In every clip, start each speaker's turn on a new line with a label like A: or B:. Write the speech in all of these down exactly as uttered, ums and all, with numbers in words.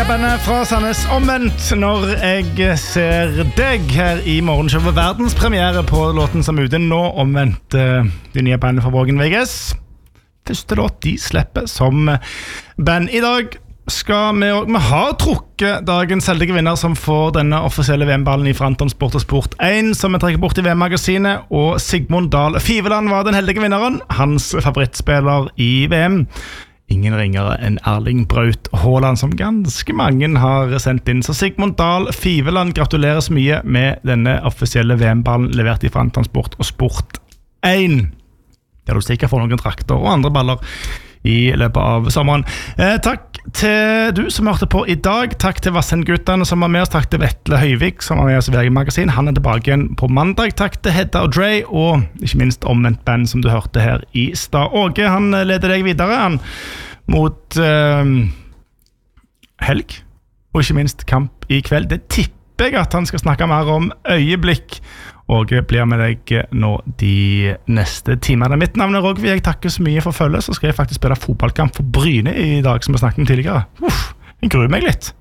A: bandet fra Sandnes omvendt når jeg ser deg her i morgenshowet. Verdenspremiere på låten som er ute nå, omvendt det nye bandet fra Vågen V G S. Første låt de slipper som band. I dag skal vi, og vi har trukket dagens heldige vinner som får denne offisielle V M-ballen i Anton Sport og Sport én, som vi trekker bort i V M-magasinet, og Sigmund Dahl Fiveland var den heldige vinneren, hans favorittspiller i V M. Ingen ringere enn Erling Braut Haaland, som ganske mange har sendt inn. Så Sigmund Dahl Fiveland, gratulerer så mye med denne offisielle V M-ballen levert i Anton Sport og Sport én. Der du sikkert får noen trakter og andre baller i løpet av sommeren. Eh, takk til du som hørte på i dag. Takk til Vassendguttene som var med oss. Takk til Vetle Høyvik som var med oss i V G-magasin. Han er tilbake igjen på mandag. Takk til Hedda og Dre, og ikke minst omvendt band som du hørte her i stad. Åge, han leder deg videre han, mot eh, helg, og ikke minst kamp i kveld. Det tipper jeg at han skal snakke mer om øyeblikk. Åge blir med deg nå de neste timene. Mitt navn er Åge, jeg takker så mye for følget. Så skal jeg faktisk spille fotballkamp for Bryne i dag, som vi snakket om tidligere. Uff, jeg gruer meg litt.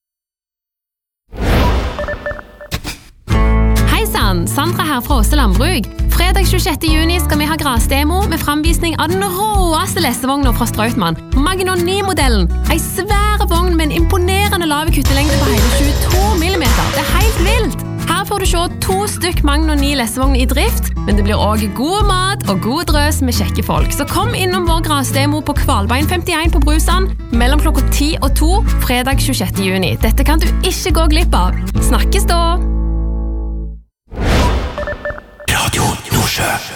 B: Hei sann, Sandra her fra Åse Landbrug. Fredag tjuesjette juni skal vi ha grasdemo med framvisning av den råeste lestevognen fra Strautmann. Magnon ni-modellen. En svære vogn med en imponerende lave kuttelengde på hele tjueto millimeter. Det er helt vilt! Her får du se to stykk Magnon ni lestevogner i drift, men det blir også god mat og god drøs med kjekke folk. Så kom innom vår grasdemo på Kvalbein femtien på Brusan mellom klokka ti og to fredag tjuesjette juni. Dette kan du ikke gå glipp av. Snakkes da!
C: Radio Nordsjø.